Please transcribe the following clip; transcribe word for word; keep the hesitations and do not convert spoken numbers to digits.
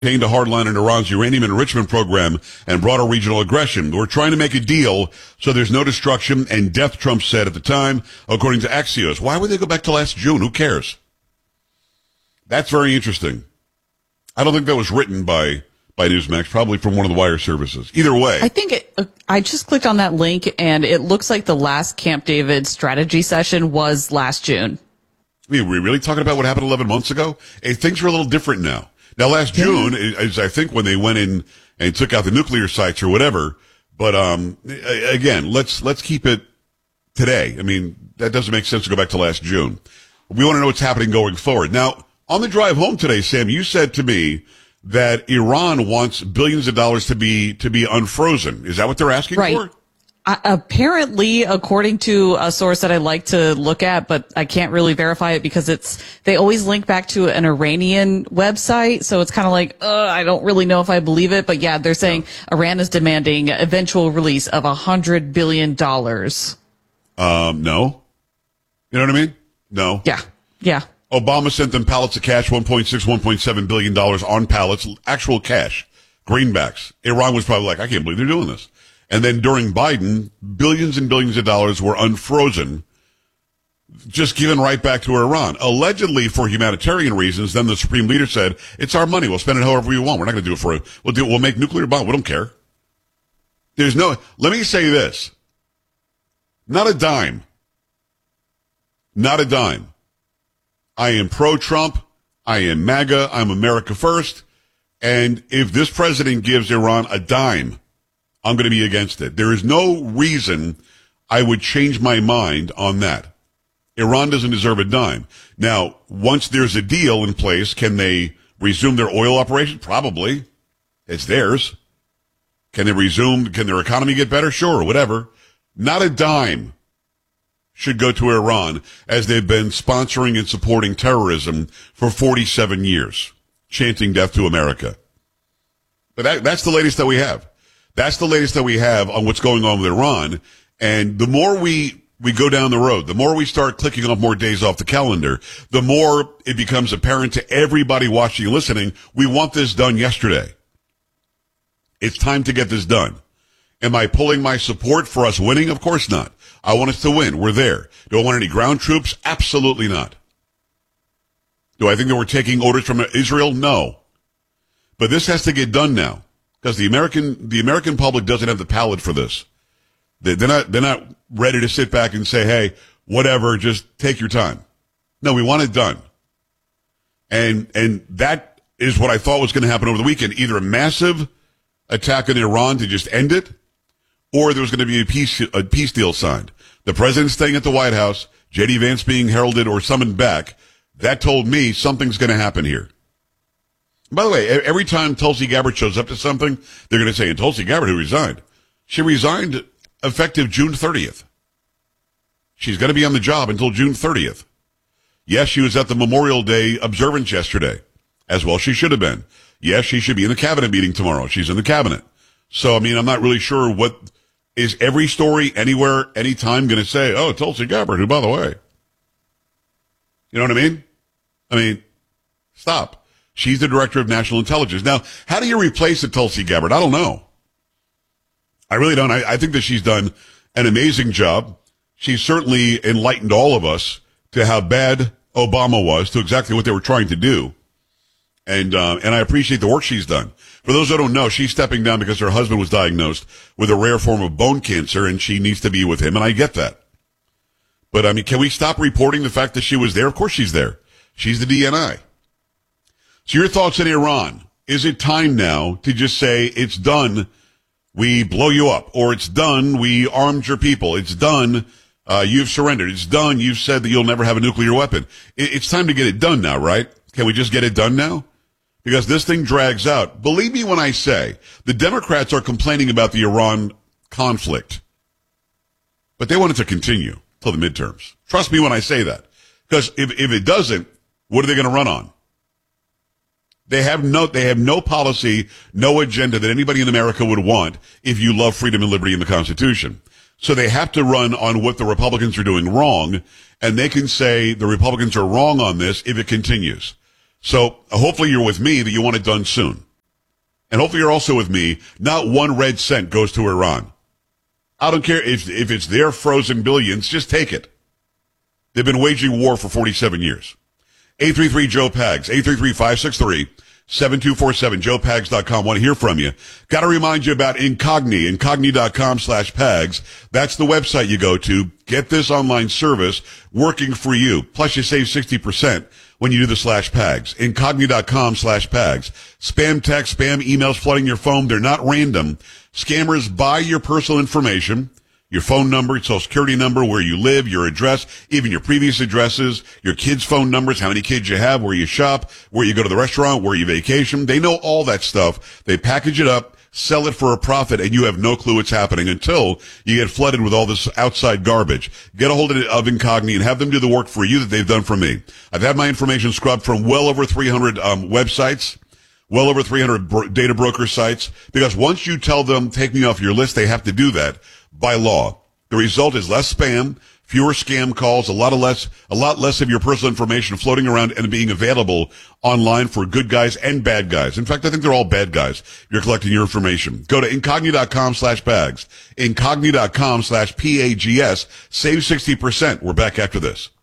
Aimed a hardline on Iran's uranium enrichment program and broader regional aggression. We're trying to make a deal so there's no destruction and death, Trump said at the time, according to Axios. Why would they go back to last June? Who cares? That's very interesting. I don't think that was written by, by Newsmax, probably from one of the wire services. Either way. I think it, uh, I just clicked on that link and it looks like the last Camp David strategy session was last June. I mean, we're really talking about what happened eleven months ago? Hey, things are a little different now. Now, last June is, I think, when they went in and took out the nuclear sites or whatever. But um, again, let's let's keep it today. I mean, that doesn't make sense to go back to last June. We want to know what's happening going forward. Now, on the drive home today, Sam, you said to me that Iran wants billions of dollars to be to be unfrozen. Is that what they're asking right. for? Uh, apparently, according to a source that I like to look at, but I can't really verify it because it's, they always link back to an Iranian website. So it's kind of like, uh, I don't really know if I believe it, but yeah, they're saying no. Iran is demanding eventual release of a hundred billion dollars. Um, no. You know what I mean? No. Yeah. Yeah. Obama sent them pallets of cash, one point six, one point seven billion dollars on pallets, actual cash, greenbacks. Iran was probably like, I can't believe they're doing this. And then during Biden, billions and billions of dollars were unfrozen, just given right back to Iran, allegedly for humanitarian reasons. Then the supreme leader said, it's our money. We'll spend it however we want. We're not going to do it for it. We'll do it. We'll make nuclear bomb. We don't care. There's no, let me say this. Not a dime. Not a dime. I am pro-Trump. I am MAGA. I'm America first. And if this president gives Iran a dime, I'm going to be against it. There is no reason I would change my mind on that. Iran doesn't deserve a dime. Now, once there's a deal in place, can they resume their oil operation? Probably. It's theirs. Can they resume? Can their economy get better? Sure, whatever. Not a dime should go to Iran, as they've been sponsoring and supporting terrorism for forty-seven years, chanting death to America. But that, that's the latest that we have. That's the latest that we have on what's going on with Iran. And the more we, we go down the road, the more we start clicking off more days off the calendar, the more it becomes apparent to everybody watching and listening, we want this done yesterday. It's time to get this done. Am I pulling my support for us winning? Of course not. I want us to win. We're there. Do I want any ground troops? Absolutely not. Do I think that we're taking orders from Israel? No. But this has to get done now. Because the American, the American public doesn't have the palate for this. They're not, they're not ready to sit back and say, hey, whatever, just take your time. No, we want it done. And, and that is what I thought was going to happen over the weekend. Either a massive attack on Iran to just end it, or there was going to be a peace, a peace deal signed. The president staying at the White House, J D Vance being heralded or summoned back. That told me something's going to happen here. By the way, every time Tulsi Gabbard shows up to something, they're going to say, and Tulsi Gabbard, who resigned, she resigned effective June thirtieth. She's going to be on the job until June thirtieth. Yes, she was at the Memorial Day observance yesterday, as well she should have been. Yes, she should be in the cabinet meeting tomorrow. She's in the cabinet. So, I mean, I'm not really sure what is every story anywhere, anytime going to say, oh, Tulsi Gabbard, who, by the way. You know what I mean? I mean, stop. She's the director of national intelligence. Now, how do you replace a Tulsi Gabbard? I don't know. I really don't. I, I think that she's done an amazing job. She's certainly enlightened all of us to how bad Obama was, to exactly what they were trying to do. And, uh, and I appreciate the work she's done. For those who don't know, she's stepping down because her husband was diagnosed with a rare form of bone cancer and she needs to be with him. And I get that. But I mean, can we stop reporting the fact that she was there? Of course she's there. She's the D N I. So your thoughts on Iran? Is it time now to just say it's done, we blow you up, or it's done, we armed your people, it's done, uh, you've surrendered, it's done, you've said that you'll never have a nuclear weapon. It, it's time to get it done now, right? Can we just get it done now? Because this thing drags out. Believe me when I say the Democrats are complaining about the Iran conflict, but they want it to continue till the midterms. Trust me when I say that. Because if, if it doesn't, what are they going to run on? They have no, they have no policy, no agenda that anybody in America would want if you love freedom and liberty in the Constitution. So they have to run on what the Republicans are doing wrong, and they can say the Republicans are wrong on this if it continues. So hopefully you're with me that you want it done soon. And hopefully you're also with me. Not one red cent goes to Iran. I don't care if, if it's their frozen billions, just take it. They've been waging war for forty-seven years. eight three three Joe Pags, eight three three, five six three, seven two four seven, joe pags dot com. Want to hear from you. Got to remind you about Incogni, incogni dot com slash Pags. That's the website you go to. Get this online service working for you. Plus you save sixty percent when you do the slash Pags. incogni dot com slash Pags. Spam text, spam emails flooding your phone. They're not random. Scammers buy your personal information, your phone number, your social security number, where you live, your address, even your previous addresses, your kids' phone numbers, how many kids you have, where you shop, where you go to the restaurant, where you vacation. They know all that stuff. They package it up, sell it for a profit, and you have no clue what's happening until you get flooded with all this outside garbage. Get a hold of, of Incogni and have them do the work for you that they've done for me. I've had my information scrubbed from well over three hundred um, websites. Well over three hundred bro- data broker sites, because once you tell them, take me off your list, they have to do that by law. The result is less spam, fewer scam calls, a lot of less, a lot less of your personal information floating around and being available online for good guys and bad guys. In fact, I think they're all bad guys. You're collecting your information. Go to incogni dot com slash Pags, incogni dot com slash P A G S. Save sixty percent. We're back after this.